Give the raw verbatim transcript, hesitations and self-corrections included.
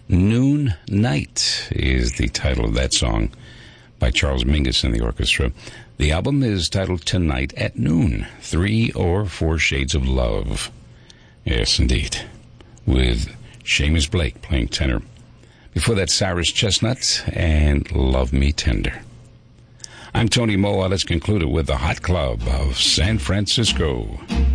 Noon Night is the title of that song by Charles Mingus and the orchestra. The album is titled Tonight at Noon, Three or Four Shades of Love. Yes, indeed. With Seamus Blake playing tenor. Before that, Cyrus Chestnut and Love Me Tender. I'm Tony Moa. Let's conclude it with the Hot Club of San Francisco.